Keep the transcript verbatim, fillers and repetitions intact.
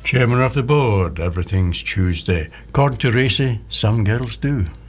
Chairman of the board, everything's Tuesday. According to Racy, some girls do.